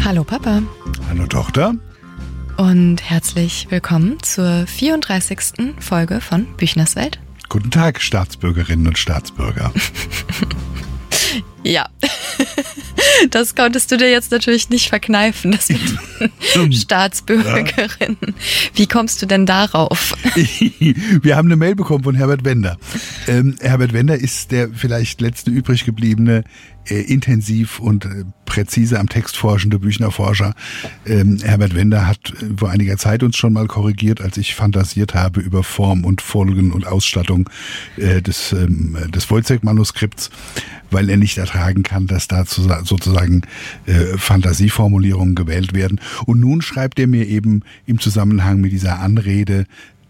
Hallo Papa. Hallo Tochter. Und herzlich willkommen zur 34. Folge von Büchners Welt. Guten Tag, Staatsbürgerinnen und Staatsbürger. Ja, das konntest du dir jetzt natürlich nicht verkneifen, das mit Staatsbürgerinnen. Wie kommst du denn darauf? Wir haben eine Mail bekommen von Herbert Wender. Herbert Wender ist der vielleicht letzte übrig gebliebene intensiv und präzise am Text forschende Büchnerforscher. Herbert Wender hat vor einiger Zeit uns schon mal korrigiert, als ich fantasiert habe über Form und Folgen und Ausstattung des Wojciech-Manuskripts, weil er nicht ertragen kann, dass da sozusagen Fantasieformulierungen gewählt werden. Und nun schreibt er mir eben im Zusammenhang mit dieser Anrede,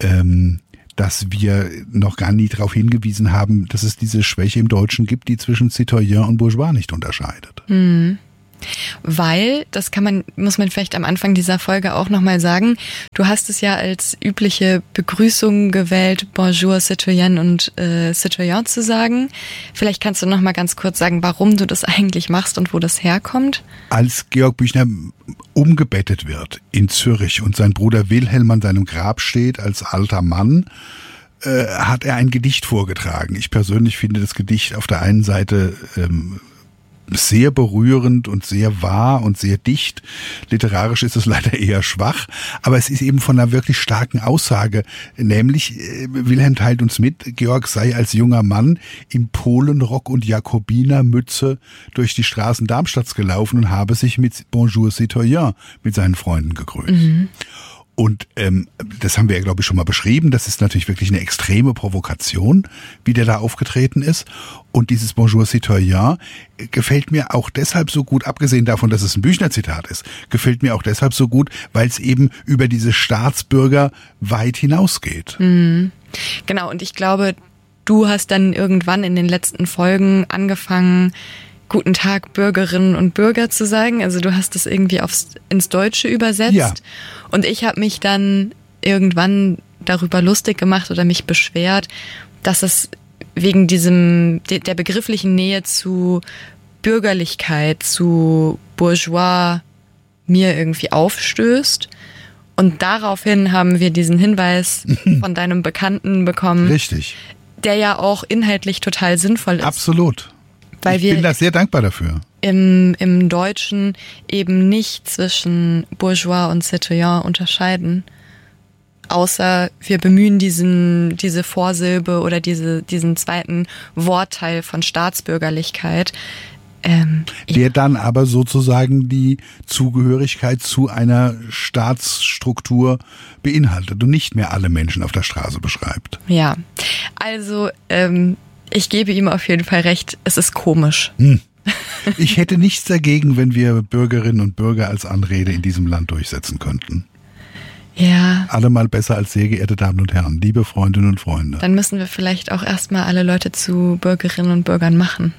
dass wir noch gar nie darauf hingewiesen haben, dass es diese Schwäche im Deutschen gibt, die zwischen Citoyen und Bourgeois nicht unterscheidet. Mhm. Weil, das muss man vielleicht am Anfang dieser Folge auch nochmal sagen, du hast es ja als übliche Begrüßung gewählt, Bonjour, Citoyen und Citoyen zu sagen. Vielleicht kannst du nochmal ganz kurz sagen, warum du das eigentlich machst und wo das herkommt. Als Georg Büchner umgebettet wird in Zürich und sein Bruder Wilhelm an seinem Grab steht als alter Mann, hat er ein Gedicht vorgetragen. Ich persönlich finde das Gedicht auf der einen Seite sehr berührend und sehr wahr und sehr dicht. Literarisch ist es leider eher schwach, aber es ist eben von einer wirklich starken Aussage, nämlich Wilhelm teilt uns mit, Georg sei als junger Mann im Polenrock und Jakobinermütze durch die Straßen Darmstadts gelaufen und habe sich mit Bonjour Citoyen mit seinen Freunden gegrüßt. Mhm. Und das haben wir ja, glaube ich, schon mal beschrieben. Das ist natürlich wirklich eine extreme Provokation, wie der da aufgetreten ist. Und dieses Bonjour Citoyen gefällt mir auch deshalb so gut, abgesehen davon, dass es ein Büchner-Zitat ist, gefällt mir auch deshalb so gut, weil es eben über diese Staatsbürger weit hinausgeht. Mhm. Genau, und ich glaube, du hast dann irgendwann in den letzten Folgen angefangen, Guten Tag, Bürgerinnen und Bürger zu sagen. Also du hast es irgendwie ins Deutsche übersetzt. Ja. Und ich habe mich dann irgendwann darüber lustig gemacht oder mich beschwert, dass es wegen der begrifflichen Nähe zu Bürgerlichkeit, zu Bourgeois mir irgendwie aufstößt. Und daraufhin haben wir diesen Hinweis von deinem Bekannten bekommen. Richtig. Der ja auch inhaltlich total sinnvoll ist. Absolut. Ich bin da sehr dankbar dafür. Im Deutschen eben nicht zwischen Bourgeois und Citoyen unterscheiden. Außer wir bemühen diese Vorsilbe oder diesen zweiten Wortteil von Staatsbürgerlichkeit. Der dann aber sozusagen die Zugehörigkeit zu einer Staatsstruktur beinhaltet und nicht mehr alle Menschen auf der Straße beschreibt. Ja, also ich gebe ihm auf jeden Fall recht, es ist komisch. Ich hätte nichts dagegen, wenn wir Bürgerinnen und Bürger als Anrede in diesem Land durchsetzen könnten. Ja. Allemal besser als sehr geehrte Damen und Herren, liebe Freundinnen und Freunde. Dann müssen wir vielleicht auch erstmal alle Leute zu Bürgerinnen und Bürgern machen.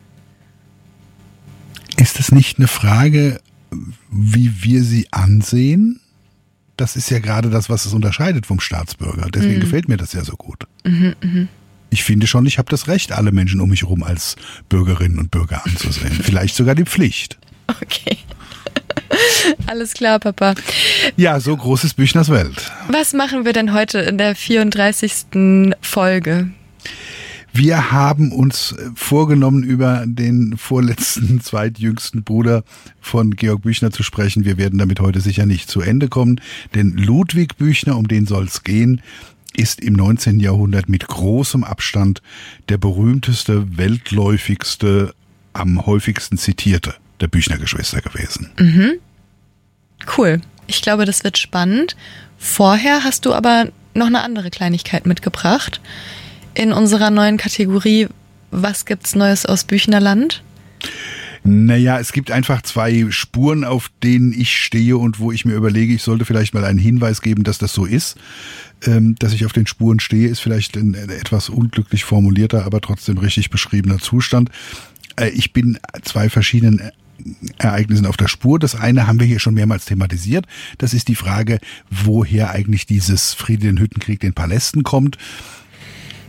Ist es nicht eine Frage, wie wir sie ansehen? Das ist ja gerade das, was es unterscheidet vom Staatsbürger. Deswegen gefällt mir das ja so gut. Ich finde schon, ich habe das Recht, alle Menschen um mich herum als Bürgerinnen und Bürger anzusehen. Vielleicht sogar die Pflicht. Okay. Alles klar, Papa. Ja, so groß ist Büchners Welt. Was machen wir denn heute in der 34. Folge? Wir haben uns vorgenommen, über den vorletzten, zweitjüngsten Bruder von Georg Büchner zu sprechen. Wir werden damit heute sicher nicht zu Ende kommen, denn Ludwig Büchner, um den soll es gehen, ist im 19. Jahrhundert mit großem Abstand der berühmteste, weltläufigste, am häufigsten zitierte der Büchner-Geschwister gewesen. Mhm. Cool. Ich glaube, das wird spannend. Vorher hast du aber noch eine andere Kleinigkeit mitgebracht. In unserer neuen Kategorie, was gibt's Neues aus Büchnerland? Naja, es gibt einfach zwei Spuren, auf denen ich stehe und wo ich mir überlege, ich sollte vielleicht mal einen Hinweis geben, dass das so ist. Dass ich auf den Spuren stehe, ist vielleicht ein etwas unglücklich formulierter, aber trotzdem richtig beschriebener Zustand. Ich bin zwei verschiedenen Ereignissen auf der Spur. Das eine haben wir hier schon mehrmals thematisiert. Das ist die Frage, woher eigentlich dieses Friede den Hüttenkrieg den Palästen kommt.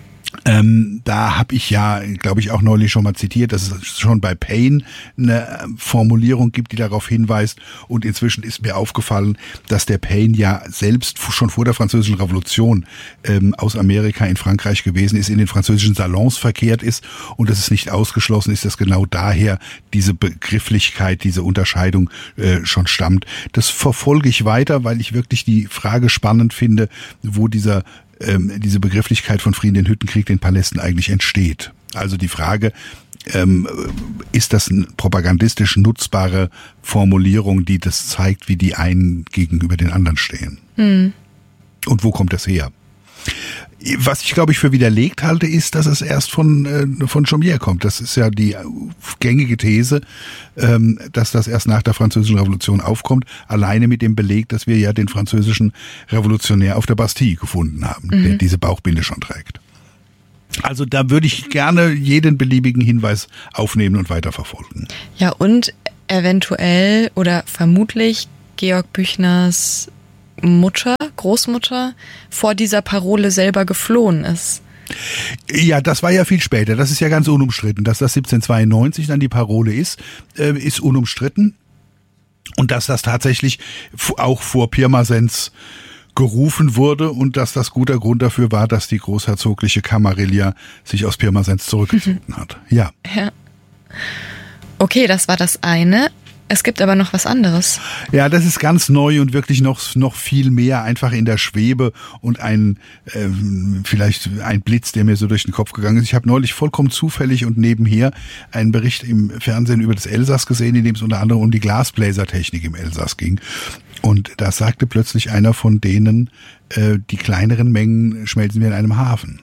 Da habe ich ja, glaube ich, auch neulich schon mal zitiert, dass es schon bei Paine eine Formulierung gibt, die darauf hinweist. Und inzwischen ist mir aufgefallen, dass der Paine ja selbst schon vor der Französischen Revolution aus Amerika in Frankreich gewesen ist, in den französischen Salons verkehrt ist und dass es nicht ausgeschlossen ist, dass genau daher diese Begrifflichkeit, diese Unterscheidung schon stammt. Das verfolge ich weiter, weil ich wirklich die Frage spannend finde, wo diese Begrifflichkeit von Frieden, den Hüttenkrieg, den Palästen eigentlich entsteht. Also die Frage, ist das eine propagandistisch nutzbare Formulierung, die das zeigt, wie die einen gegenüber den anderen stehen? Und wo kommt das her? Was ich, glaube ich, für widerlegt halte, ist, dass es erst von Chaumière kommt. Das ist ja die gängige These, dass das erst nach der Französischen Revolution aufkommt. Alleine mit dem Beleg, dass wir ja den französischen Revolutionär auf der Bastille gefunden haben, der diese Bauchbinde schon trägt. Also da würde ich gerne jeden beliebigen Hinweis aufnehmen und weiterverfolgen. Ja, und eventuell oder vermutlich Georg Büchners Großmutter, vor dieser Parole selber geflohen ist. Ja, das war ja viel später. Das ist ja ganz unumstritten. Dass das 1792 dann die Parole ist unumstritten. Und dass das tatsächlich auch vor Pirmasens gerufen wurde und dass das guter Grund dafür war, dass die großherzogliche Kamarilla sich aus Pirmasens zurückgezogen hat. Ja. Okay, das war das eine. Es gibt aber noch was anderes. Ja, das ist ganz neu und wirklich noch viel mehr einfach in der Schwebe und vielleicht ein Blitz, der mir so durch den Kopf gegangen ist. Ich habe neulich vollkommen zufällig und nebenher einen Bericht im Fernsehen über das Elsass gesehen, in dem es unter anderem um die Glasbläsertechnik im Elsass ging. Und da sagte plötzlich einer von denen, die kleineren Mengen schmelzen wir in einem Hafen.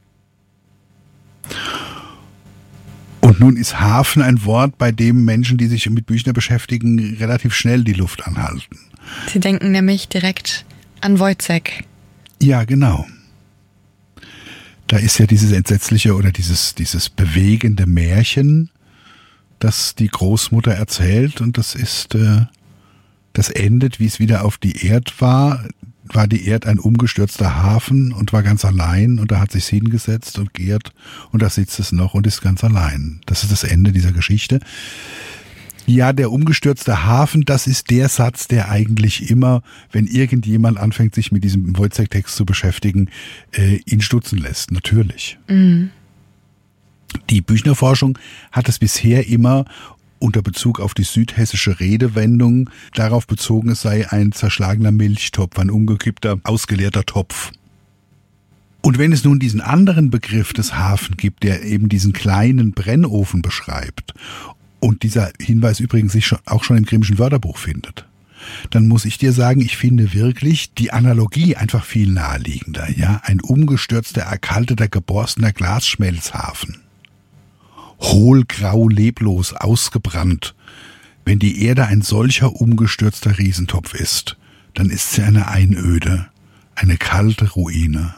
Und nun ist Hafen ein Wort, bei dem Menschen, die sich mit Büchner beschäftigen, relativ schnell die Luft anhalten. Sie denken nämlich direkt an Wojciech. Ja, genau. Da ist ja dieses entsetzliche oder dieses bewegende Märchen, das die Großmutter erzählt, und das endet, wie es wieder auf die Erd war die Erd ein umgestürzter Hafen und war ganz allein, und da hat sich's hingesetzt und gärt und da sitzt es noch und ist ganz allein. Das ist das Ende dieser Geschichte. Ja, der umgestürzte Hafen, das ist der Satz, der eigentlich immer, wenn irgendjemand anfängt, sich mit diesem Wojciech-Text zu beschäftigen, ihn stutzen lässt, natürlich. Die Büchner-Forschung hat es bisher immer unter Bezug auf die südhessische Redewendung darauf bezogen, es sei ein zerschlagener Milchtopf, ein umgekippter, ausgeleerter Topf. Und wenn es nun diesen anderen Begriff des Hafen gibt, der eben diesen kleinen Brennofen beschreibt, und dieser Hinweis übrigens sich auch schon im Grimmschen Wörterbuch findet, dann muss ich dir sagen, ich finde wirklich die Analogie einfach viel naheliegender. Ja, ein umgestürzter, erkalteter, geborstener Glasschmelzhafen. Hohlgrau, leblos, ausgebrannt. Wenn die Erde ein solcher umgestürzter Riesentopf ist, dann ist sie eine Einöde, eine kalte Ruine.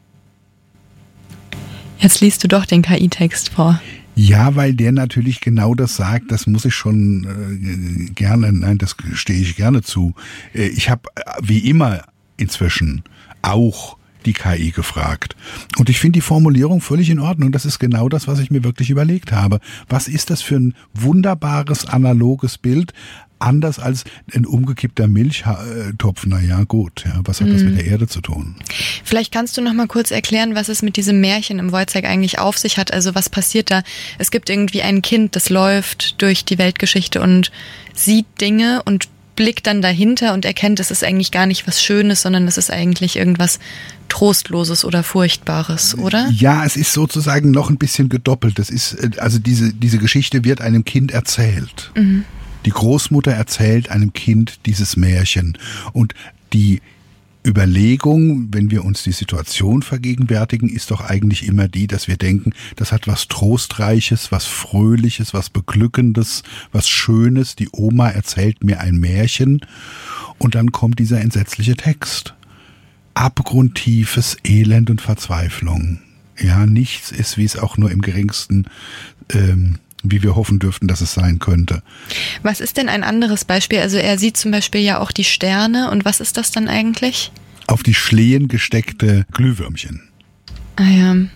Jetzt liest du doch den KI-Text vor. Ja, weil der natürlich genau das sagt, das muss ich schon das stehe ich gerne zu. Ich habe wie immer inzwischen auch die KI gefragt. Und ich finde die Formulierung völlig in Ordnung. Das ist genau das, was ich mir wirklich überlegt habe. Was ist das für ein wunderbares, analoges Bild? Anders als ein umgekippter Milchtopf. Na ja, gut. Ja, was hat das mit der Erde zu tun? Vielleicht kannst du noch mal kurz erklären, was es mit diesem Märchen im Wojciech eigentlich auf sich hat. Also was passiert da? Es gibt irgendwie ein Kind, das läuft durch die Weltgeschichte und sieht Dinge und blickt dann dahinter und erkennt, es ist eigentlich gar nicht was Schönes, sondern es ist eigentlich irgendwas Trostloses oder Furchtbares, oder? Ja, es ist sozusagen noch ein bisschen gedoppelt. Das ist, also diese Geschichte wird einem Kind erzählt. Die Großmutter erzählt einem Kind dieses Märchen. Und die Überlegung, wenn wir uns die Situation vergegenwärtigen, ist doch eigentlich immer die, dass wir denken, das hat was Trostreiches, was Fröhliches, was Beglückendes, was Schönes. Die Oma erzählt mir ein Märchen und dann kommt dieser entsetzliche Text. Abgrundtiefes Elend und Verzweiflung. Ja, nichts ist, wie es auch nur im geringsten wie wir hoffen dürften, dass es sein könnte. Was ist denn ein anderes Beispiel? Also er sieht zum Beispiel ja auch die Sterne. Und was ist das dann eigentlich? Auf die Schlehen gesteckte Glühwürmchen. Ah ja.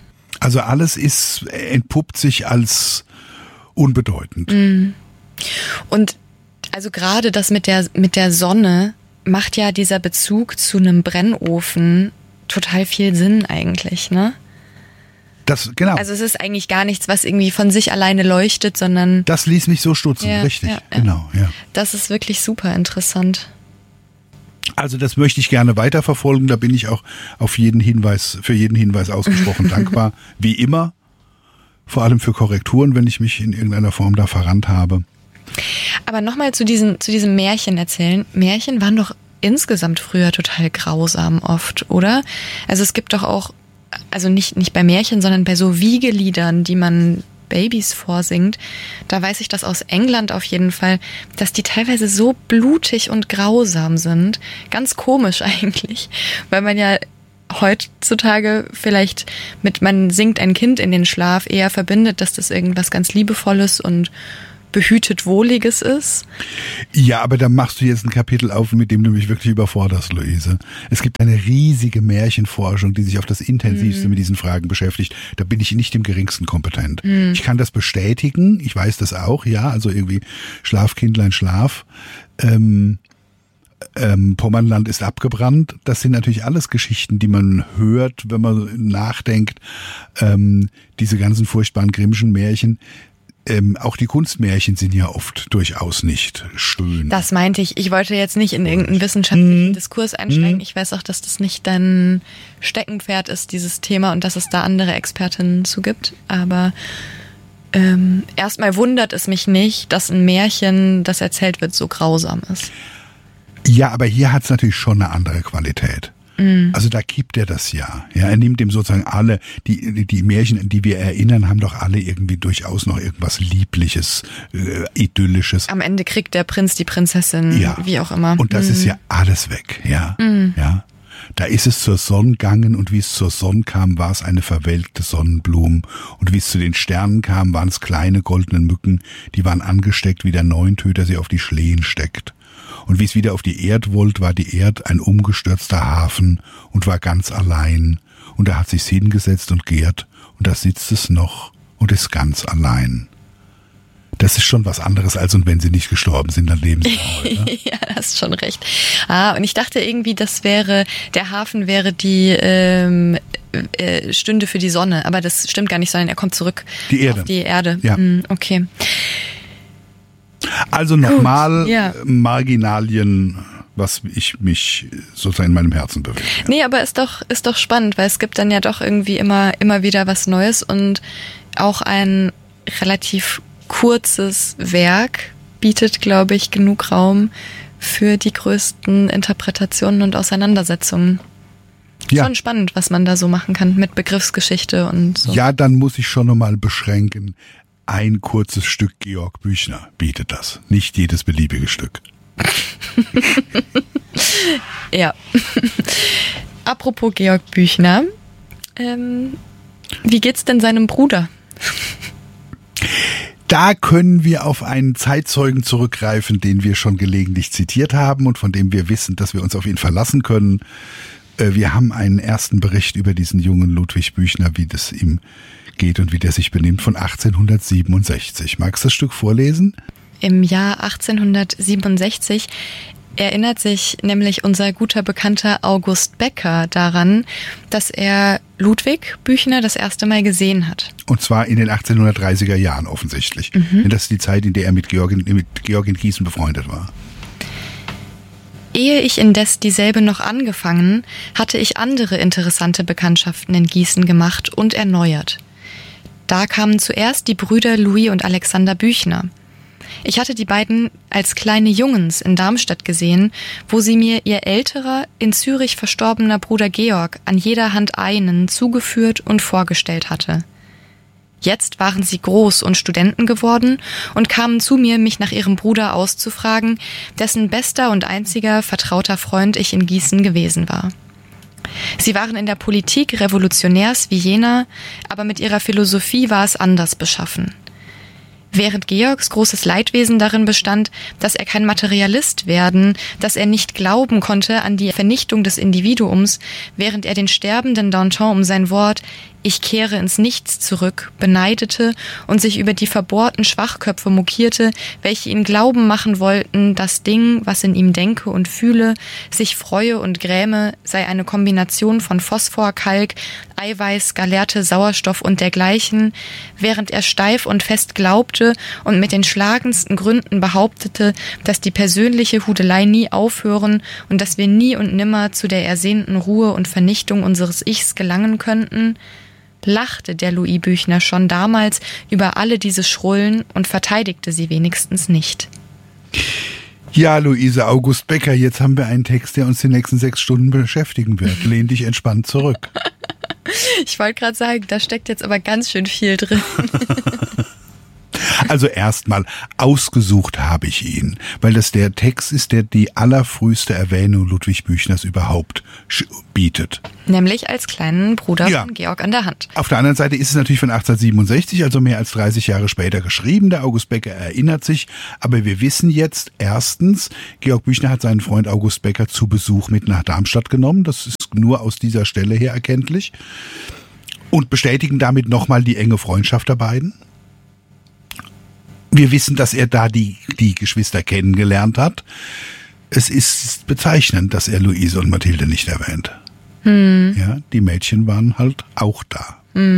Also alles entpuppt sich als unbedeutend. Und also gerade das mit der Sonne macht ja dieser Bezug zu einem Brennofen total viel Sinn eigentlich, ne? Genau. Also es ist eigentlich gar nichts, was irgendwie von sich alleine leuchtet, sondern... Das ließ mich so stutzen, richtig. Ja. Genau, ja. Das ist wirklich super interessant. Also das möchte ich gerne weiterverfolgen, da bin ich auch für jeden Hinweis ausgesprochen dankbar, wie immer. Vor allem für Korrekturen, wenn ich mich in irgendeiner Form da verrannt habe. Aber nochmal zu diesem Märchen erzählen. Märchen waren doch insgesamt früher total grausam oft, oder? Also es gibt doch auch, also nicht bei Märchen, sondern bei so Wiegeliedern, die man Babys vorsingt, da weiß ich das aus England auf jeden Fall, dass die teilweise so blutig und grausam sind. Ganz komisch eigentlich, weil man ja heutzutage vielleicht man singt ein Kind in den Schlaf eher verbindet, dass das irgendwas ganz Liebevolles und behütet Wohliges ist. Ja, aber da machst du jetzt ein Kapitel auf, mit dem du mich wirklich überforderst, Luise. Es gibt eine riesige Märchenforschung, die sich auf das Intensivste mit diesen Fragen beschäftigt. Da bin ich nicht im geringsten kompetent. Ich kann das bestätigen, ich weiß das auch, ja, also irgendwie Schlaf, Kindlein, Schlaf. Pommerland ist abgebrannt. Das sind natürlich alles Geschichten, die man hört, wenn man nachdenkt. Diese ganzen furchtbaren Grimmschen Märchen. Auch die Kunstmärchen sind ja oft durchaus nicht schön. Das meinte ich. Ich wollte jetzt nicht in irgendeinen wissenschaftlichen Diskurs einsteigen. Ich weiß auch, dass das nicht dein Steckenpferd ist, dieses Thema, und dass es da andere Expertinnen zu gibt. Aber erstmal wundert es mich nicht, dass ein Märchen, das erzählt wird, so grausam ist. Ja, aber hier hat es natürlich schon eine andere Qualität. Also da kippt er das ja. Ja, er nimmt ihm sozusagen alle, die Märchen, an die wir erinnern, haben doch alle irgendwie durchaus noch irgendwas Liebliches, Idyllisches. Am Ende kriegt der Prinz die Prinzessin, ja. Wie auch immer. Und das ist ja alles weg, ja. Ja. Da ist es zur Sonne gegangen, und wie es zur Sonne kam, war es eine verwelkte Sonnenblume. Und wie es zu den Sternen kam, waren es kleine goldene Mücken, die waren angesteckt, wie der Neuntöter sie auf die Schlehen steckt. Und wie es wieder auf die Erd wollt, war die Erd ein umgestürzter Hafen und war ganz allein. Und da hat sich's hingesetzt und gärt, und da sitzt es noch und ist ganz allein. Das ist schon was anderes, als und wenn sie nicht gestorben sind, dann leben sie noch. Ne? Ja, das ist schon recht. Und ich dachte irgendwie, der Hafen wäre die Stünde für die Sonne, aber das stimmt gar nicht, sondern er kommt zurück auf die Erde. Ja. Okay. Also nochmal Marginalien, was ich mich sozusagen in meinem Herzen bewege. Nee, aber ist doch spannend, weil es gibt dann ja doch irgendwie immer wieder was Neues, und auch ein relativ kurzes Werk bietet, glaube ich, genug Raum für die größten Interpretationen und Auseinandersetzungen. Ja. Schon spannend, was man da so machen kann mit Begriffsgeschichte und so. Ja, dann muss ich schon nochmal beschränken. Ein kurzes Stück Georg Büchner bietet das. Nicht jedes beliebige Stück. Ja. Apropos Georg Büchner. Wie geht's denn seinem Bruder? Da können wir auf einen Zeitzeugen zurückgreifen, den wir schon gelegentlich zitiert haben und von dem wir wissen, dass wir uns auf ihn verlassen können. Wir haben einen ersten Bericht über diesen jungen Ludwig Büchner, wie das ihm geht und wie der sich benimmt, von 1867. Magst du das Stück vorlesen? Im Jahr 1867 erinnert sich nämlich unser guter Bekannter August Becker daran, dass er Ludwig Büchner das erste Mal gesehen hat. Und zwar in den 1830er Jahren offensichtlich. Denn das ist die Zeit, in der er mit Georg in Gießen befreundet war. Ehe ich indes dieselbe noch angefangen, hatte ich andere interessante Bekanntschaften in Gießen gemacht und erneuert. Da kamen zuerst die Brüder Louis und Alexander Büchner. Ich hatte die beiden als kleine Jungens in Darmstadt gesehen, wo sie mir ihr älterer, in Zürich verstorbener Bruder Georg an jeder Hand einen zugeführt und vorgestellt hatte. Jetzt waren sie groß und Studenten geworden und kamen zu mir, mich nach ihrem Bruder auszufragen, dessen bester und einziger vertrauter Freund ich in Gießen gewesen war. Sie waren in der Politik Revolutionärs wie jener, aber mit ihrer Philosophie war es anders beschaffen. Während Georgs großes Leidwesen darin bestand, dass er kein Materialist werden, dass er nicht glauben konnte an die Vernichtung des Individuums, während er den sterbenden Danton um sein Wort ich kehre ins Nichts zurück, beneidete und sich über die verbohrten Schwachköpfe mokierte, welche ihn glauben machen wollten, das Ding, was in ihm denke und fühle, sich freue und gräme, sei eine Kombination von Phosphor, Kalk, Eiweiß, Gallerte, Sauerstoff und dergleichen, während er steif und fest glaubte und mit den schlagendsten Gründen behauptete, dass die persönliche Hudelei nie aufhören und dass wir nie und nimmer zu der ersehnten Ruhe und Vernichtung unseres Ichs gelangen könnten, lachte der Louis Büchner schon damals über alle diese Schrullen und verteidigte sie wenigstens nicht. Ja, Luise August Becker, jetzt haben wir einen Text, der uns die nächsten 6 Stunden beschäftigen wird. Lehn dich entspannt zurück. Ich wollte gerade sagen, da steckt jetzt aber ganz schön viel drin. Also erstmal, ausgesucht habe ich ihn, weil das der Text ist, der die allerfrüheste Erwähnung Ludwig Büchners überhaupt bietet. Nämlich als kleinen Bruder von Georg an der Hand. Auf der anderen Seite ist es natürlich von 1867, also mehr als 30 Jahre später geschrieben. Der August Becker erinnert sich, aber wir wissen jetzt erstens, Georg Büchner hat seinen Freund August Becker zu Besuch mit nach Darmstadt genommen. Das ist nur aus dieser Stelle her erkenntlich. Und bestätigen damit nochmal die enge Freundschaft der beiden. Wir wissen, dass er da die Geschwister kennengelernt hat. Es ist bezeichnend, dass er Luise und Mathilde nicht erwähnt. Ja, die Mädchen waren halt auch da.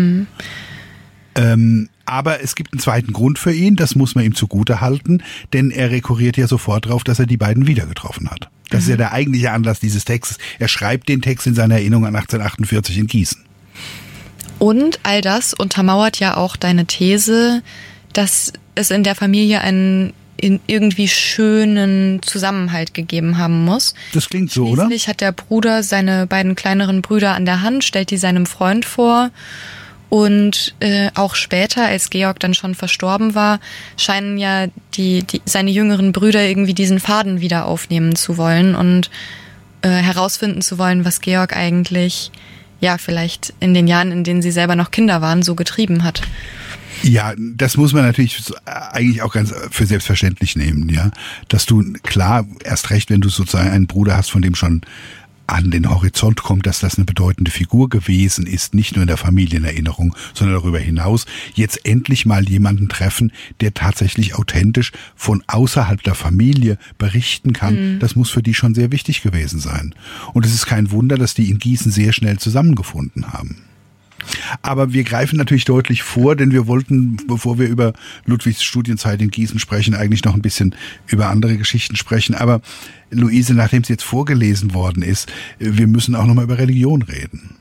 Aber es gibt einen zweiten Grund für ihn, das muss man ihm zugute halten, denn er rekurriert ja sofort darauf, dass er die beiden wieder getroffen hat. Das ist ja der eigentliche Anlass dieses Textes. Er schreibt den Text in seiner Erinnerung an 1848 in Gießen. Und all das untermauert ja auch deine These, dass es in der Familie einen irgendwie schönen Zusammenhalt gegeben haben muss. Das klingt so, oder? Schließlich hat der Bruder seine beiden kleineren Brüder an der Hand, stellt die seinem Freund vor. Und auch später, als Georg dann schon verstorben war, scheinen ja seine jüngeren Brüder irgendwie diesen Faden wieder aufnehmen zu wollen und herausfinden zu wollen, was Georg eigentlich, ja, vielleicht in den Jahren, in denen sie selber noch Kinder waren, so getrieben hat. Ja, das muss man natürlich eigentlich auch ganz für selbstverständlich nehmen, ja. Dass du, klar, erst recht, wenn du sozusagen einen Bruder hast, von dem schon an den Horizont kommt, dass das eine bedeutende Figur gewesen ist, nicht nur in der Familienerinnerung, sondern darüber hinaus, jetzt endlich mal jemanden treffen, der tatsächlich authentisch von außerhalb der Familie berichten kann. Das muss für die schon sehr wichtig gewesen sein. Und es ist kein Wunder, dass die in Gießen sehr schnell zusammengefunden haben. Aber wir greifen natürlich deutlich vor, denn wir wollten, bevor wir über Ludwigs Studienzeit in Gießen sprechen, eigentlich noch ein bisschen über andere Geschichten sprechen. Aber Luise, nachdem es jetzt vorgelesen worden ist, wir müssen auch noch mal über Religion reden.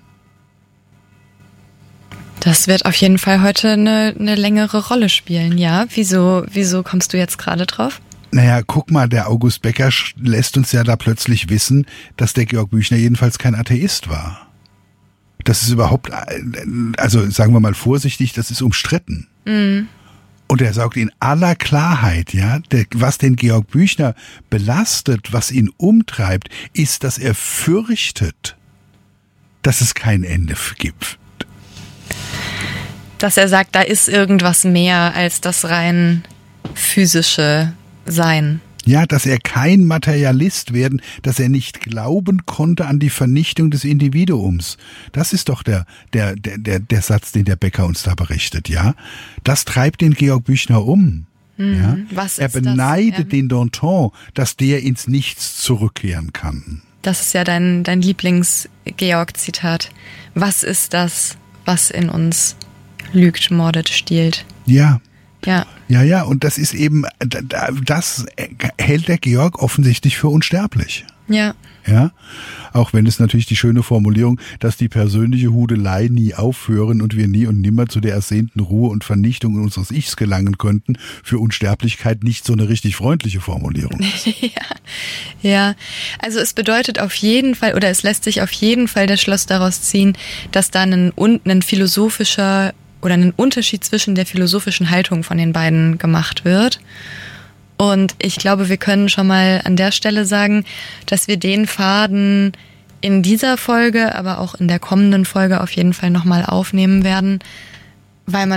Das wird auf jeden Fall heute eine längere Rolle spielen, ja? Wieso kommst du jetzt gerade drauf? Naja, guck mal, der August Becker lässt uns ja da plötzlich wissen, dass der Georg Büchner jedenfalls kein Atheist war. Das ist überhaupt, also sagen wir mal vorsichtig, das ist umstritten. Und er sagt in aller Klarheit, ja, was den Georg Büchner belastet, was ihn umtreibt, ist, dass er fürchtet, dass es kein Ende gibt. Dass er sagt, da ist irgendwas mehr als das rein physische Sein. Ja, dass er kein Materialist werden, dass er nicht glauben konnte an die Vernichtung des Individuums. Das ist doch der Satz, den der Becker uns da berichtet, ja. Das treibt den Georg Büchner um. Ja. Was er ist beneidet den Danton, dass der ins Nichts zurückkehren kann. Das ist ja dein Lieblings-Georg-Zitat. Was ist das, was in uns lügt, mordet, stiehlt? Ja. Ja. Ja, und das ist eben, das hält der Georg offensichtlich für unsterblich. Ja. Ja, auch wenn es natürlich die schöne Formulierung, dass die persönliche Hudelei nie aufhören und wir nie und nimmer zu der ersehnten Ruhe und Vernichtung unseres Ichs gelangen könnten, für Unsterblichkeit nicht so eine richtig freundliche Formulierung ist. Ja, also es bedeutet auf jeden Fall, oder es lässt sich auf jeden Fall das Schluss daraus ziehen, dass da ein philosophischer oder ein Unterschied zwischen der philosophischen Haltung von den beiden gemacht wird. Und ich glaube, wir können schon mal an der Stelle sagen, dass wir den Faden in dieser Folge, aber auch in der kommenden Folge auf jeden Fall nochmal aufnehmen werden, weil man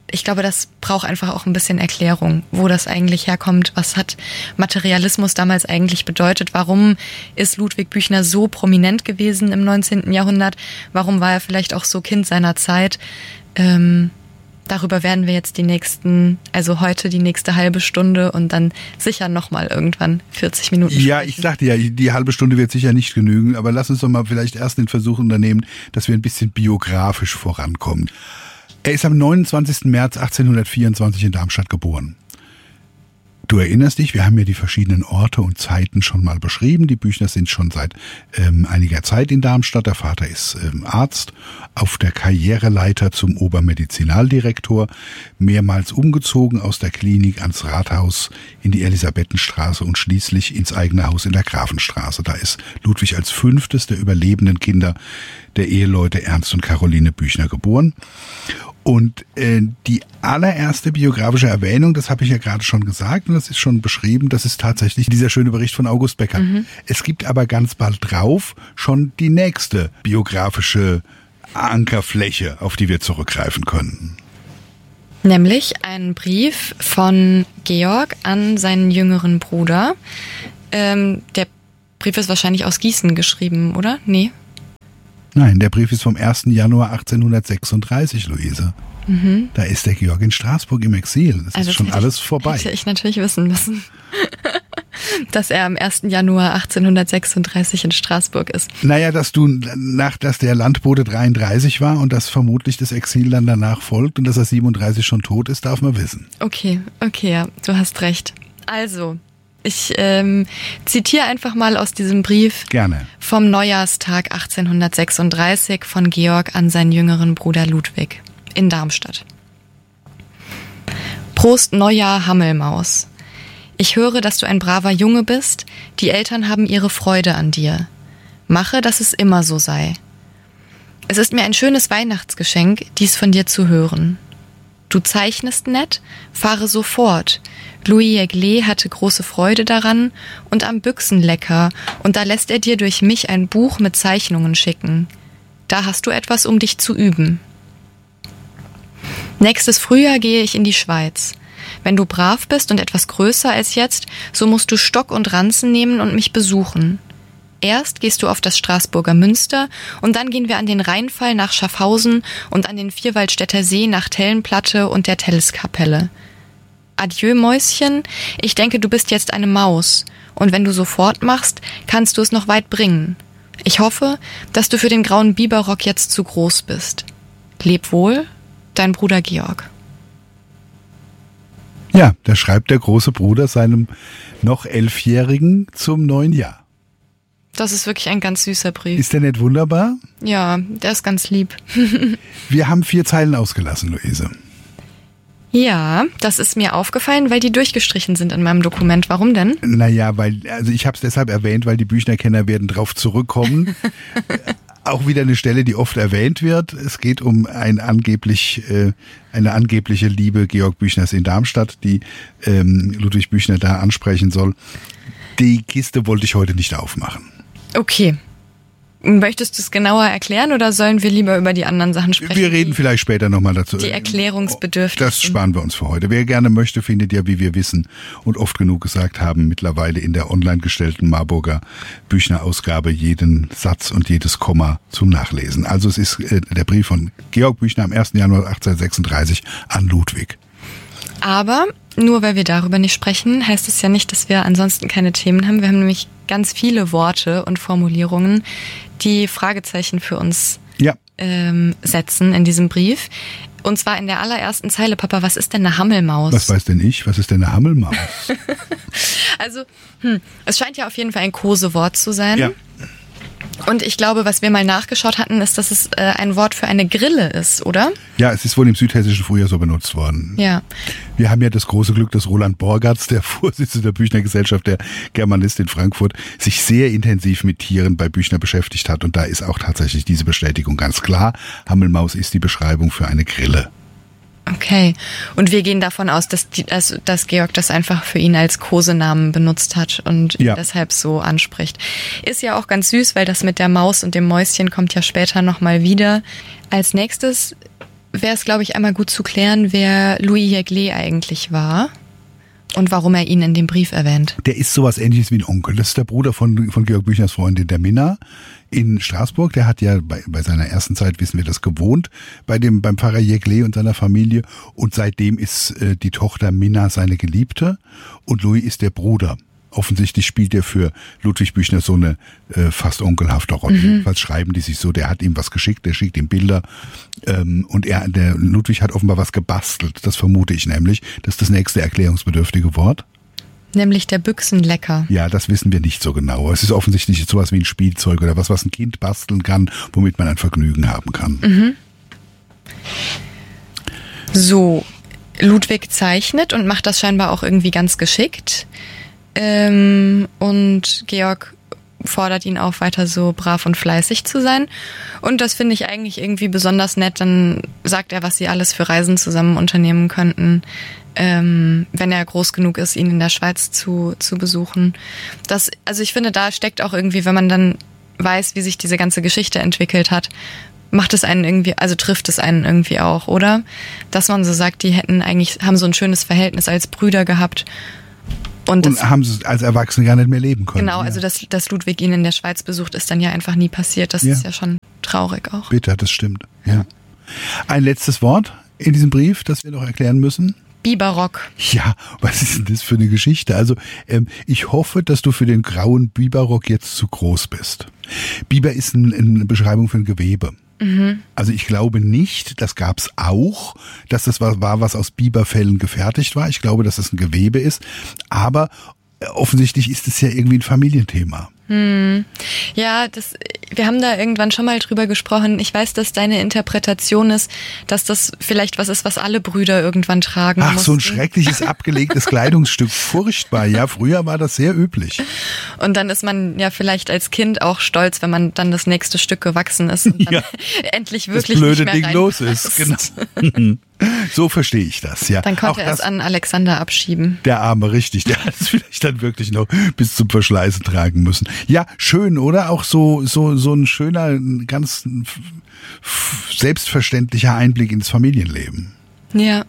ich glaube, das braucht einfach auch ein bisschen Erklärung, wo das eigentlich herkommt. Was hat Materialismus damals eigentlich bedeutet? Warum ist Ludwig Büchner so prominent gewesen im 19. Jahrhundert? Warum war er vielleicht auch so Kind seiner Zeit? Darüber werden wir jetzt heute die nächste halbe Stunde und dann sicher nochmal irgendwann 40 Minuten sprechen. Ja, ich sagte ja, die halbe Stunde wird sicher nicht genügen, aber lass uns doch mal vielleicht erst den Versuch unternehmen, dass wir ein bisschen biografisch vorankommen. Er ist am 29. März 1824 in Darmstadt geboren. Du erinnerst dich, wir haben ja die verschiedenen Orte und Zeiten schon mal beschrieben. Die Büchners sind schon seit einiger Zeit in Darmstadt. Der Vater ist Arzt, auf der Karriereleiter zum Obermedizinaldirektor, mehrmals umgezogen aus der Klinik ans Rathaus in die Elisabethenstraße und schließlich ins eigene Haus in der Grafenstraße. Da ist Ludwig als 5. der überlebenden Kinder der Eheleute Ernst und Caroline Büchner geboren. Und die allererste biografische Erwähnung, das habe ich ja gerade schon gesagt und das ist schon beschrieben, das ist tatsächlich dieser schöne Bericht von August Becker. Mhm. Es gibt aber ganz bald drauf schon die nächste biografische Ankerfläche, auf die wir zurückgreifen können. Nämlich einen Brief von Georg an seinen jüngeren Bruder. Der Brief ist wahrscheinlich aus Gießen geschrieben, oder? Nee. Nein, der Brief ist vom 1. Januar 1836, Luise. Mhm. Da ist der Georg in Straßburg im Exil. Das ist schon alles vorbei. Hätte ich natürlich wissen müssen, dass er am 1. Januar 1836 in Straßburg ist. Naja, dass der Landbote 33 war und dass vermutlich das Exil dann danach folgt und dass er 37 schon tot ist, darf man wissen. Okay, ja, du hast recht. Also, ich zitiere einfach mal aus diesem Brief. Gerne. Vom Neujahrstag 1836 von Georg an seinen jüngeren Bruder Ludwig in Darmstadt. Prost Neujahr, Hammelmaus. Ich höre, dass du ein braver Junge bist. Die Eltern haben ihre Freude an dir. Mache, dass es immer so sei. Es ist mir ein schönes Weihnachtsgeschenk, dies von dir zu hören. Du zeichnest nett, fahre so fort. Louis Eglet hatte große Freude daran und am Büchsenlecker, und da lässt er dir durch mich ein Buch mit Zeichnungen schicken. Da hast du etwas, um dich zu üben. Nächstes Frühjahr gehe ich in die Schweiz. Wenn du brav bist und etwas größer als jetzt, so musst du Stock und Ranzen nehmen und mich besuchen. Erst gehst du auf das Straßburger Münster und dann gehen wir an den Rheinfall nach Schaffhausen und an den Vierwaldstätter See nach Tellenplatte und der Telleskapelle. Adieu, Mäuschen, ich denke, du bist jetzt eine Maus, und wenn du so fortmachst, kannst du es noch weit bringen. Ich hoffe, dass du für den grauen Biberrock jetzt zu groß bist. Leb wohl, dein Bruder Georg. Ja, da schreibt der große Bruder seinem noch 11-Jährigen zum neuen Jahr. Das ist wirklich ein ganz süßer Brief. Ist der nicht wunderbar? Ja, der ist ganz lieb. Wir haben 4 Zeilen ausgelassen, Luise. Ja, das ist mir aufgefallen, weil die durchgestrichen sind in meinem Dokument. Warum denn? Naja, ich habe es deshalb erwähnt, weil die Büchner-Kenner werden drauf zurückkommen. Auch wieder eine Stelle, die oft erwähnt wird. Es geht um eine angebliche Liebe Georg Büchners in Darmstadt, die Ludwig Büchner da ansprechen soll. Die Kiste wollte ich heute nicht aufmachen. Okay. Möchtest du es genauer erklären oder sollen wir lieber über die anderen Sachen sprechen? Wir reden vielleicht später nochmal dazu. Die Erklärungsbedürftigen. Das sparen wir uns für heute. Wer gerne möchte, findet ja, wie wir wissen und oft genug gesagt haben, mittlerweile in der online gestellten Marburger Büchner-Ausgabe jeden Satz und jedes Komma zum Nachlesen. Also es ist der Brief von Georg Büchner am 1. Januar 1836 an Ludwig. Aber nur weil wir darüber nicht sprechen, heißt es ja nicht, dass wir ansonsten keine Themen haben. Wir haben nämlich ganz viele Worte und Formulierungen, die Fragezeichen für uns setzen in diesem Brief. Und zwar in der allerersten Zeile, Papa, was ist denn eine Hammelmaus? Was weiß denn ich? Was ist denn eine Hammelmaus? Also, es scheint ja auf jeden Fall ein Kosewort zu sein. Ja. Und ich glaube, was wir mal nachgeschaut hatten, ist, dass es ein Wort für eine Grille ist, oder? Ja, es ist wohl im südhessischen Frühjahr so benutzt worden. Ja. Wir haben ja das große Glück, dass Roland Borgatz, der Vorsitzende der Büchner Gesellschaft, der Germanist in Frankfurt, sich sehr intensiv mit Tieren bei Büchner beschäftigt hat. Und da ist auch tatsächlich diese Bestätigung ganz klar. Hammelmaus ist die Beschreibung für eine Grille. Okay. Und wir gehen davon aus, dass Georg das einfach für ihn als Kosenamen benutzt hat und ihn deshalb so anspricht. Ist ja auch ganz süß, weil das mit der Maus und dem Mäuschen kommt ja später nochmal wieder. Als nächstes wäre es, glaube ich, einmal gut zu klären, wer Louis Jeglet eigentlich war und warum er ihn in dem Brief erwähnt. Der ist sowas Ähnliches wie ein Onkel. Das ist der Bruder von Georg Büchners Freundin, der Minna in Straßburg. Der hat ja bei seiner ersten Zeit, wissen wir das, gewohnt beim Pfarrer Jeglet und seiner Familie. Und seitdem ist die Tochter Minna seine Geliebte und Louis ist der Bruder. Offensichtlich spielt er für Ludwig Büchner so eine fast onkelhafte Rolle. Jedenfalls schreiben die sich so, der hat ihm was geschickt, der schickt ihm Bilder und der Ludwig hat offenbar was gebastelt. Das vermute ich nämlich. Das ist das nächste erklärungsbedürftige Wort. Nämlich der Büchsenlecker. Ja, das wissen wir nicht so genau. Es ist offensichtlich sowas wie ein Spielzeug oder was ein Kind basteln kann, womit man ein Vergnügen haben kann. So, Ludwig zeichnet und macht das scheinbar auch irgendwie ganz geschickt. Und Georg fordert ihn auf, weiter so brav und fleißig zu sein. Und das finde ich eigentlich irgendwie besonders nett. Dann sagt er, was sie alles für Reisen zusammen unternehmen könnten, wenn er groß genug ist, ihn in der Schweiz zu besuchen. Also ich finde, da steckt auch irgendwie, wenn man dann weiß, wie sich diese ganze Geschichte entwickelt hat, macht es einen irgendwie, also trifft es einen irgendwie auch, oder? Dass man so sagt, die haben so ein schönes Verhältnis als Brüder gehabt. Und haben sie als Erwachsene gar nicht mehr leben können. Genau, also dass Ludwig ihn in der Schweiz besucht, ist dann ja einfach nie passiert. Das ist ja schon traurig auch. Bitter, das stimmt. Ja. Ein letztes Wort in diesem Brief, das wir noch erklären müssen. Biberrock. Ja, was ist denn das für eine Geschichte? Also ich hoffe, dass du für den grauen Biberrock jetzt zu groß bist. Biber ist eine Beschreibung für ein Gewebe. Also ich glaube nicht, das gab's auch, dass das war, was aus Biberfellen gefertigt war. Ich glaube, dass das ein Gewebe ist. Aber offensichtlich ist es ja irgendwie ein Familienthema. Ja, wir haben da irgendwann schon mal drüber gesprochen. Ich weiß, dass deine Interpretation ist, dass das vielleicht was ist, was alle Brüder irgendwann tragen mussten. So ein schreckliches, abgelegtes Kleidungsstück. Furchtbar. Ja, früher war das sehr üblich. Und dann ist man ja vielleicht als Kind auch stolz, wenn man dann das nächste Stück gewachsen ist und dann endlich wirklich das blöde nicht mehr Ding los ist. Genau. So verstehe ich das, ja. Dann konnte er es an Alexander abschieben. Der Arme, richtig. Der hat es vielleicht dann wirklich noch bis zum Verschleißen tragen müssen. Ja, schön, oder? Auch so ein schöner, ganz selbstverständlicher Einblick ins Familienleben. Ja.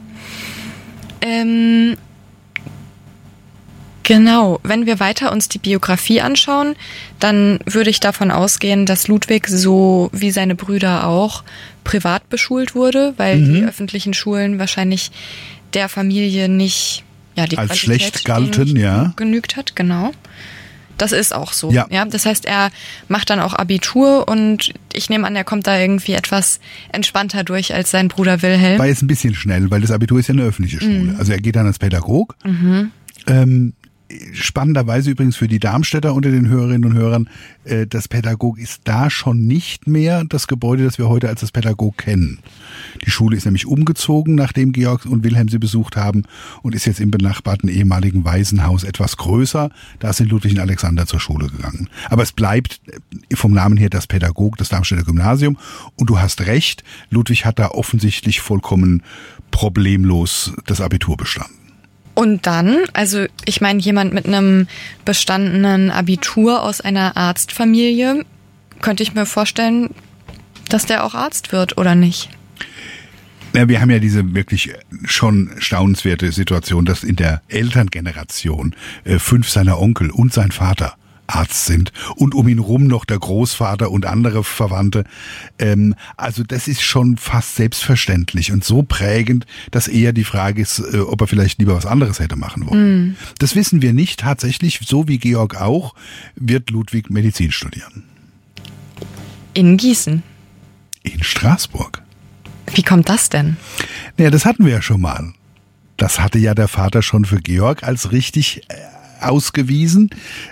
Genau, wenn wir weiter uns die Biografie anschauen, dann würde ich davon ausgehen, dass Ludwig so wie seine Brüder auch privat beschult wurde, weil die öffentlichen Schulen wahrscheinlich der Familie nicht, ja, die als Qualität schlecht galten, ja, genügt hat, genau. Das ist auch so. Ja. Ja, das heißt, er macht dann auch Abitur und ich nehme an, er kommt da irgendwie etwas entspannter durch als sein Bruder Wilhelm. War jetzt ein bisschen schnell, weil das Abitur ist ja eine öffentliche Schule. Also er geht dann als Pädagog. Spannenderweise übrigens für die Darmstädter unter den Hörerinnen und Hörern, das Pädagog ist da schon nicht mehr das Gebäude, das wir heute als das Pädagog kennen. Die Schule ist nämlich umgezogen, nachdem Georg und Wilhelm sie besucht haben und ist jetzt im benachbarten ehemaligen Waisenhaus etwas größer. Da sind Ludwig und Alexander zur Schule gegangen. Aber es bleibt vom Namen her das Pädagog, das Darmstädter Gymnasium. Und du hast recht, Ludwig hat da offensichtlich vollkommen problemlos das Abitur bestanden. Und dann, also ich meine, jemand mit einem bestandenen Abitur aus einer Arztfamilie, könnte ich mir vorstellen, dass der auch Arzt wird, oder nicht? Ja, wir haben ja diese wirklich schon staunenswerte Situation, dass in der Elterngeneration 5 seiner Onkel und sein Vater Arzt sind und um ihn rum noch der Großvater und andere Verwandte. Also das ist schon fast selbstverständlich und so prägend, dass eher die Frage ist, ob er vielleicht lieber was anderes hätte machen wollen. Das wissen wir nicht. Tatsächlich, so wie Georg auch, wird Ludwig Medizin studieren. In Gießen? In Straßburg. Wie kommt das denn? Naja, das hatten wir ja schon mal. Das hatte ja der Vater schon für Georg als richtig ausgewiesen.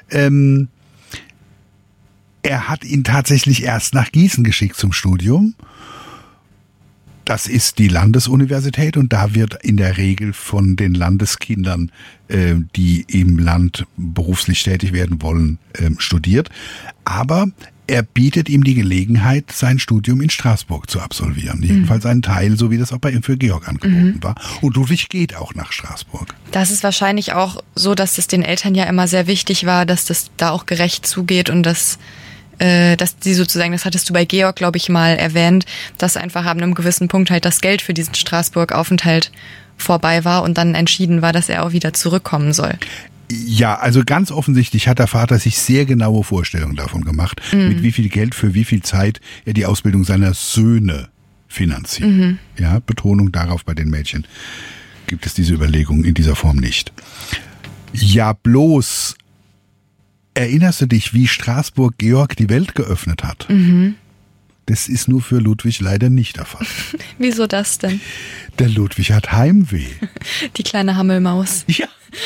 Er hat ihn tatsächlich erst nach Gießen geschickt zum Studium. Das ist die Landesuniversität und da wird in der Regel von den Landeskindern, die im Land beruflich tätig werden wollen, studiert. Aber er bietet ihm die Gelegenheit, sein Studium in Straßburg zu absolvieren. Jedenfalls einen Teil, so wie das auch bei ihm für Georg angeboten war. Und Ludwig geht auch nach Straßburg. Das ist wahrscheinlich auch so, dass es den Eltern ja immer sehr wichtig war, dass das da auch gerecht zugeht und dass dass sie sozusagen, das hattest du bei Georg, glaube ich, mal erwähnt, dass einfach ab einem gewissen Punkt halt das Geld für diesen Straßburg-Aufenthalt vorbei war und dann entschieden war, dass er auch wieder zurückkommen soll. Ja, also ganz offensichtlich hat der Vater sich sehr genaue Vorstellungen davon gemacht, mit wie viel Geld für wie viel Zeit er die Ausbildung seiner Söhne finanziert. Ja, Betonung darauf, bei den Mädchen gibt es diese Überlegung in dieser Form nicht. Ja, bloß erinnerst du dich, wie Straßburg Georg die Welt geöffnet hat? Das ist nur für Ludwig leider nicht der Fall. Wieso das denn? Der Ludwig hat Heimweh. Die kleine Hammelmaus. Ja,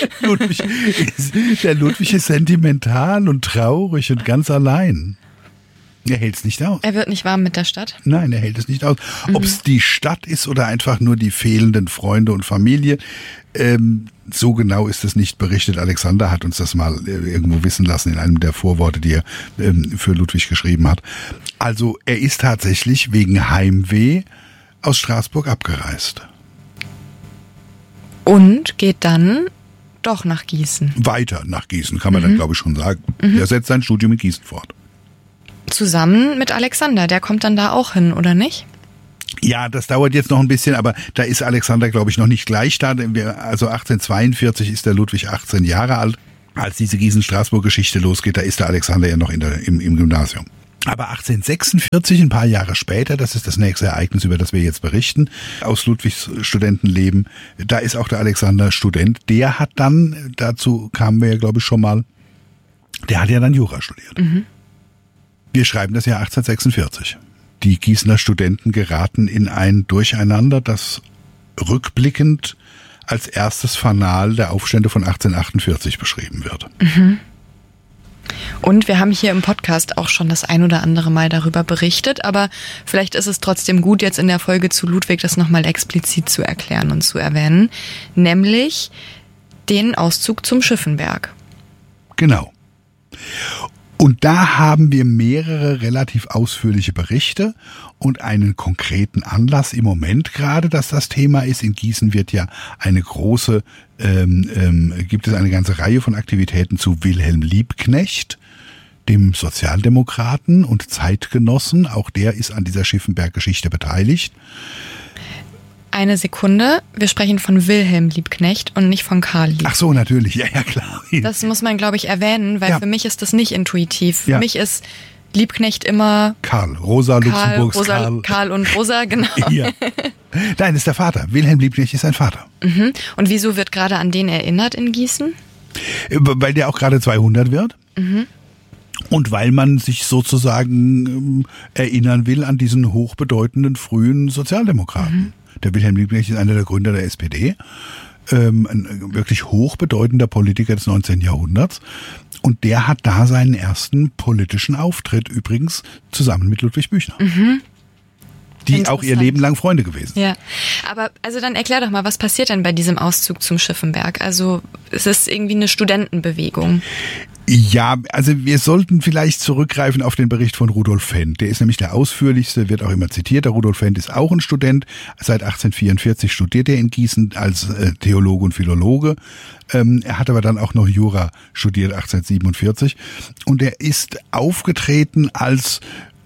der Ludwig ist sentimental und traurig und ganz allein. Er hält es nicht aus. Er wird nicht warm mit der Stadt? Nein, er hält es nicht aus. Ob es die Stadt ist oder einfach nur die fehlenden Freunde und Familie, so genau ist es nicht berichtet. Alexander hat uns das mal irgendwo wissen lassen in einem der Vorworte, die er für Ludwig geschrieben hat. Also er ist tatsächlich wegen Heimweh aus Straßburg abgereist. Und geht dann doch nach Gießen. Weiter nach Gießen, kann man dann glaube ich schon sagen. Er setzt sein Studium in Gießen fort. Zusammen mit Alexander, der kommt dann da auch hin, oder nicht? Ja, das dauert jetzt noch ein bisschen, aber da ist Alexander, glaube ich, noch nicht gleich da. Also 1842 ist der Ludwig 18 Jahre alt. Als diese Gießen-Straßburg-Geschichte losgeht, da ist der Alexander ja noch im Gymnasium. Aber 1846, ein paar Jahre später, das ist das nächste Ereignis, über das wir jetzt berichten, aus Ludwigs Studentenleben, da ist auch der Alexander Student. Der hat dann, dazu kamen wir ja, glaube ich, schon mal, der hat ja dann Jura studiert. Wir schreiben das Jahr 1846. Die Gießener Studenten geraten in ein Durcheinander, das rückblickend als erstes Fanal der Aufstände von 1848 beschrieben wird. Und wir haben hier im Podcast auch schon das ein oder andere Mal darüber berichtet, aber vielleicht ist es trotzdem gut, jetzt in der Folge zu Ludwig das nochmal explizit zu erklären und zu erwähnen, nämlich den Auszug zum Schiffenberg. Genau. Und da haben wir mehrere relativ ausführliche Berichte und einen konkreten Anlass im Moment gerade, dass das Thema ist. In Gießen wird ja gibt es eine ganze Reihe von Aktivitäten zu Wilhelm Liebknecht, dem Sozialdemokraten und Zeitgenossen. Auch der ist an dieser Schiffenberg-Geschichte beteiligt. Eine Sekunde, wir sprechen von Wilhelm Liebknecht und nicht von Karl Liebknecht. Ach so, natürlich, ja klar. Das muss man, glaube ich, erwähnen, weil für mich ist das nicht intuitiv. Für mich ist Liebknecht immer Karl, Rosa Luxemburgs Karl. Karl und Rosa, genau. Ja. Nein, das ist der Vater. Wilhelm Liebknecht ist sein Vater. Und wieso wird gerade an den erinnert in Gießen? Weil der auch gerade 200 wird. Und weil man sich sozusagen erinnern will an diesen hochbedeutenden frühen Sozialdemokraten. Der Wilhelm Liebknecht ist einer der Gründer der SPD, ein wirklich hochbedeutender Politiker des 19. Jahrhunderts. Und der hat da seinen ersten politischen Auftritt übrigens zusammen mit Ludwig Büchner. Die auch ihr Leben lang Freunde gewesen sind. Ja, aber also dann erklär doch mal, was passiert denn bei diesem Auszug zum Schiffenberg? Also es ist irgendwie eine Studentenbewegung. Ja, also wir sollten vielleicht zurückgreifen auf den Bericht von Rudolf Fendt. Der ist nämlich der ausführlichste, wird auch immer zitiert. Der Rudolf Fendt ist auch ein Student. Seit 1844 studiert er in Gießen als Theologe und Philologe. Er hat aber dann auch noch Jura studiert, 1847. Und er ist aufgetreten als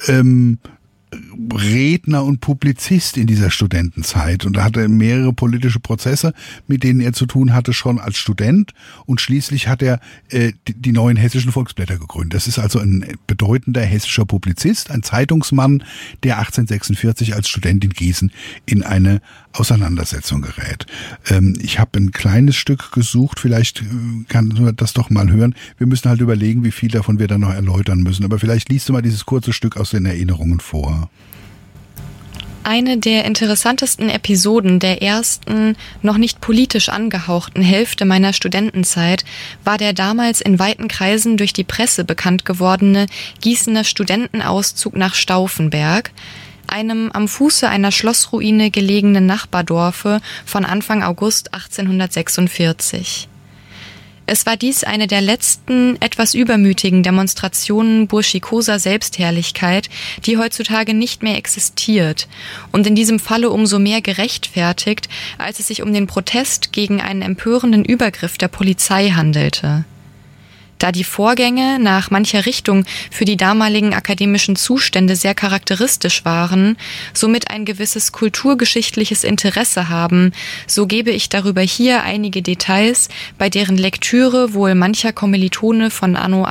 Redner und Publizist in dieser Studentenzeit und da hatte er mehrere politische Prozesse, mit denen er zu tun hatte, schon als Student, und schließlich hat er die neuen hessischen Volksblätter gegründet. Das ist also ein bedeutender hessischer Publizist, ein Zeitungsmann, der 1846 als Student in Gießen in eine Auseinandersetzung gerät. Ich habe ein kleines Stück gesucht, vielleicht kann man das doch mal hören. Wir müssen halt überlegen, wie viel davon wir dann noch erläutern müssen, aber vielleicht liest du mal dieses kurze Stück aus den Erinnerungen vor. Eine der interessantesten Episoden der ersten, noch nicht politisch angehauchten Hälfte meiner Studentenzeit war der damals in weiten Kreisen durch die Presse bekannt gewordene Gießener Studentenauszug nach Stauffenberg, einem am Fuße einer Schlossruine gelegenen Nachbardorfe von Anfang August 1846. Es war dies eine der letzten, etwas übermütigen Demonstrationen burschikoser Selbstherrlichkeit, die heutzutage nicht mehr existiert und in diesem Falle umso mehr gerechtfertigt, als es sich um den Protest gegen einen empörenden Übergriff der Polizei handelte. Da die Vorgänge nach mancher Richtung für die damaligen akademischen Zustände sehr charakteristisch waren, somit ein gewisses kulturgeschichtliches Interesse haben, so gebe ich darüber hier einige Details, bei deren Lektüre wohl mancher Kommilitone von anno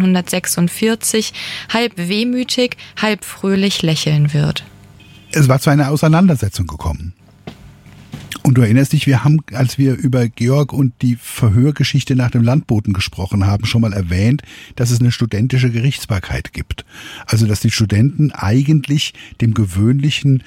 1846 halb wehmütig, halb fröhlich lächeln wird. Es war zu einer Auseinandersetzung gekommen. Und du erinnerst dich, wir haben, als wir über Georg und die Verhörgeschichte nach dem Landboten gesprochen haben, schon mal erwähnt, dass es eine studentische Gerichtsbarkeit gibt. Also, dass die Studenten eigentlich dem gewöhnlichen,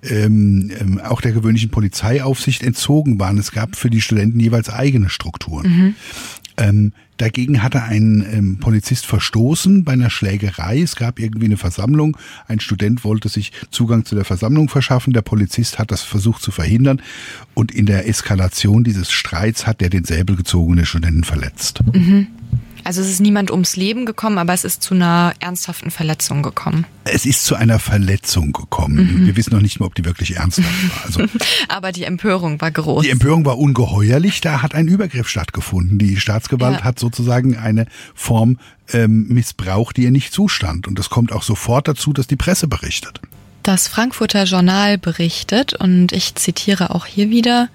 auch der gewöhnlichen Polizeiaufsicht entzogen waren. Es gab für die Studenten jeweils eigene Strukturen. Dagegen hatte ein Polizist verstoßen bei einer Schlägerei. Es gab irgendwie eine Versammlung. Ein Student wollte sich Zugang zu der Versammlung verschaffen. Der Polizist hat das versucht zu verhindern. Und in der Eskalation dieses Streits hat der den Säbel gezogen und den Studenten verletzt. Also es ist niemand ums Leben gekommen, aber es ist zu einer ernsthaften Verletzung gekommen. Es ist zu einer Verletzung gekommen. Wir wissen noch nicht mal, ob die wirklich ernsthaft war. Also, aber die Empörung war groß. Die Empörung war ungeheuerlich. Da hat ein Übergriff stattgefunden. Die Staatsgewalt hat sozusagen eine Form missbraucht, die ihr nicht zustand. Und das kommt auch sofort dazu, dass die Presse berichtet. Das Frankfurter Journal berichtet, und ich zitiere auch hier wieder: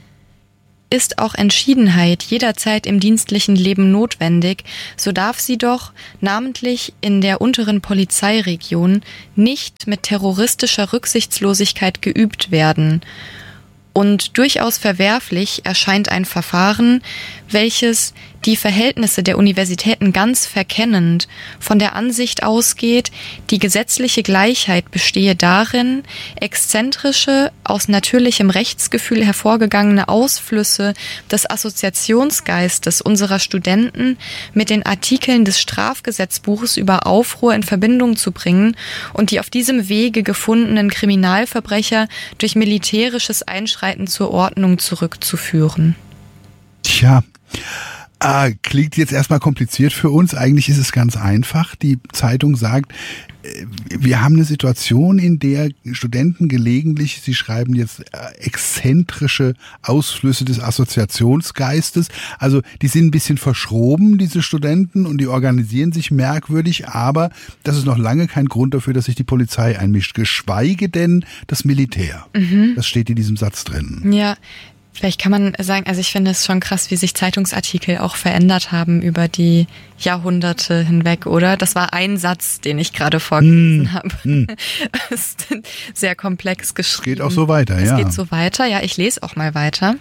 Ist auch Entschiedenheit jederzeit im dienstlichen Leben notwendig, so darf sie doch, namentlich in der unteren Polizeiregion, nicht mit terroristischer Rücksichtslosigkeit geübt werden. Und durchaus verwerflich erscheint ein Verfahren, welches die Verhältnisse der Universitäten ganz verkennend von der Ansicht ausgeht, die gesetzliche Gleichheit bestehe darin, exzentrische, aus natürlichem Rechtsgefühl hervorgegangene Ausflüsse des Assoziationsgeistes unserer Studenten mit den Artikeln des Strafgesetzbuches über Aufruhr in Verbindung zu bringen und die auf diesem Wege gefundenen Kriminalverbrecher durch militärisches Einschreiten zur Ordnung zurückzuführen. Tja, klingt jetzt erstmal kompliziert für uns. Eigentlich ist es ganz einfach. Die Zeitung sagt, wir haben eine Situation, in der Studenten gelegentlich, sie schreiben jetzt exzentrische Ausflüsse des Assoziationsgeistes, also die sind ein bisschen verschroben, diese Studenten, und die organisieren sich merkwürdig, aber das ist noch lange kein Grund dafür, dass sich die Polizei einmischt, geschweige denn das Militär. Das steht in diesem Satz drin. Ja. Vielleicht kann man sagen, also ich finde es schon krass, wie sich Zeitungsartikel auch verändert haben über die Jahrhunderte hinweg, oder? Das war ein Satz, den ich gerade vorgelesen habe. Das ist sehr komplex geschrieben. Es geht auch so weiter, ja. Es geht so weiter, ja, ich lese auch mal weiter.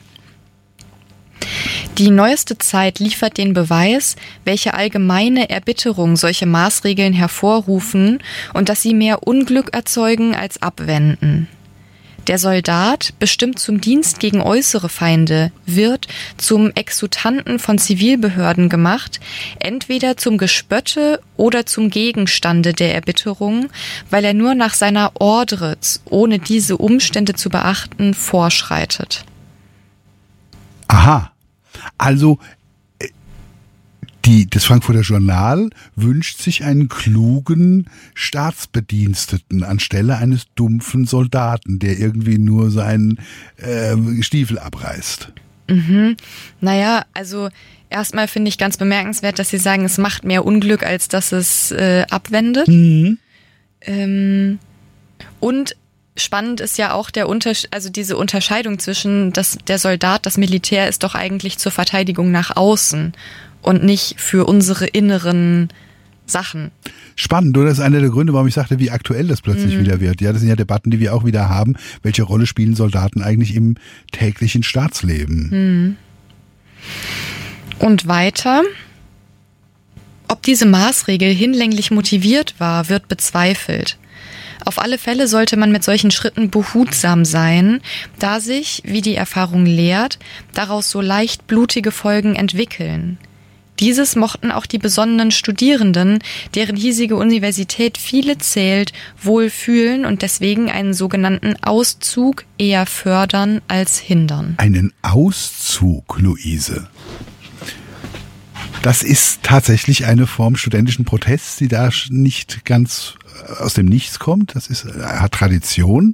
Die neueste Zeit liefert den Beweis, welche allgemeine Erbitterung solche Maßregeln hervorrufen und dass sie mehr Unglück erzeugen als abwenden. Der Soldat, bestimmt zum Dienst gegen äußere Feinde, wird zum Exutanten von Zivilbehörden gemacht, entweder zum Gespötte oder zum Gegenstande der Erbitterung, weil er nur nach seiner Ordre, ohne diese Umstände zu beachten, vorschreitet. Aha, also das Frankfurter Journal wünscht sich einen klugen Staatsbediensteten anstelle eines dumpfen Soldaten, der irgendwie nur seinen Stiefel abreißt. Naja, also erstmal finde ich ganz bemerkenswert, dass Sie sagen, es macht mehr Unglück, als dass es abwendet. Und spannend ist ja auch diese Unterscheidung zwischen der Soldat, das Militär ist doch eigentlich zur Verteidigung nach außen und nicht für unsere inneren Sachen. Spannend, oder? Das ist einer der Gründe, warum ich sagte, wie aktuell das plötzlich wieder wird. Ja, das sind ja Debatten, die wir auch wieder haben. Welche Rolle spielen Soldaten eigentlich im täglichen Staatsleben? Und weiter. Ob diese Maßregel hinlänglich motiviert war, wird bezweifelt. Auf alle Fälle sollte man mit solchen Schritten behutsam sein, da sich, wie die Erfahrung lehrt, daraus so leicht blutige Folgen entwickeln. Dieses mochten auch die besonnenen Studierenden, deren hiesige Universität viele zählt, wohl fühlen und deswegen einen sogenannten Auszug eher fördern als hindern. Einen Auszug, Luise? Das ist tatsächlich eine Form studentischen Protests, die da nicht ganz aus dem Nichts kommt. Das hat Tradition.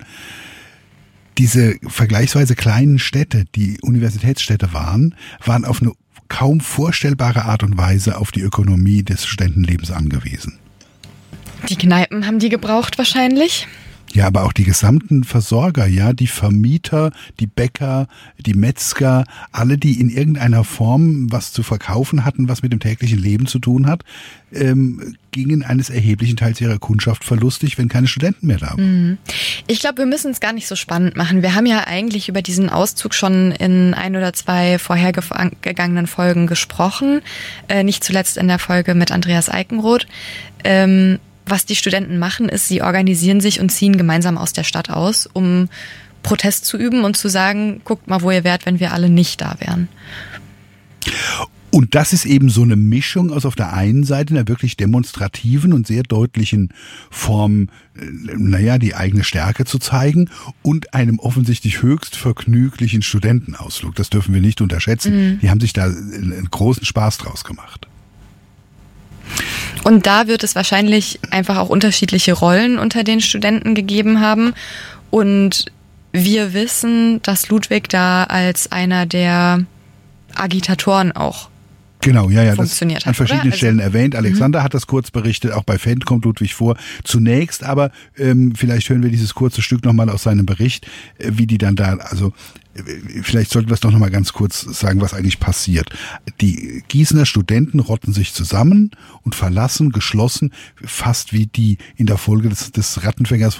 Diese vergleichsweise kleinen Städte, die Universitätsstädte waren auf eine kaum vorstellbare Art und Weise auf die Ökonomie des Studentenlebens angewiesen. Die Kneipen haben die gebraucht wahrscheinlich. Ja, aber auch die gesamten Versorger, ja, die Vermieter, die Bäcker, die Metzger, alle, die in irgendeiner Form was zu verkaufen hatten, was mit dem täglichen Leben zu tun hat, gingen eines erheblichen Teils ihrer Kundschaft verlustig, wenn keine Studenten mehr da waren. Ich glaube, wir müssen es gar nicht so spannend machen. Wir haben ja eigentlich über diesen Auszug schon in 1 oder 2 vorhergegangenen Folgen gesprochen. Nicht zuletzt in der Folge mit Andreas Eikenroth. Was die Studenten machen, ist, sie organisieren sich und ziehen gemeinsam aus der Stadt aus, um Protest zu üben und zu sagen, guckt mal, wo ihr wärt, wenn wir alle nicht da wären. Und das ist eben so eine Mischung aus auf der einen Seite einer wirklich demonstrativen und sehr deutlichen Form, die eigene Stärke zu zeigen und einem offensichtlich höchst vergnüglichen Studentenausflug. Das dürfen wir nicht unterschätzen. Die haben sich da einen großen Spaß draus gemacht. Und da wird es wahrscheinlich einfach auch unterschiedliche Rollen unter den Studenten gegeben haben. Und wir wissen, dass Ludwig da als einer der Agitatoren auch funktioniert hat. An verschiedenen Stellen erwähnt. Alexander hat das kurz berichtet, auch bei Fendt kommt Ludwig vor. Zunächst aber, vielleicht hören wir dieses kurze Stück nochmal aus seinem Bericht, wie die dann da, also vielleicht sollten wir es doch nochmal ganz kurz sagen, was eigentlich passiert. Die Gießener Studenten rotten sich zusammen und verlassen geschlossen, fast wie die in der Folge des Rattenfängers